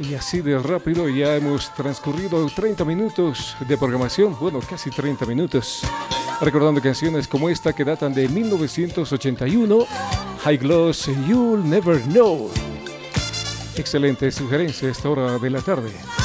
Y así de rápido ya hemos transcurrido 30 minutos de programación, bueno, casi 30 minutos, recordando canciones como esta que datan de 1981, High Gloss, You'll Never Know. Excelente sugerencia a esta hora de la tarde.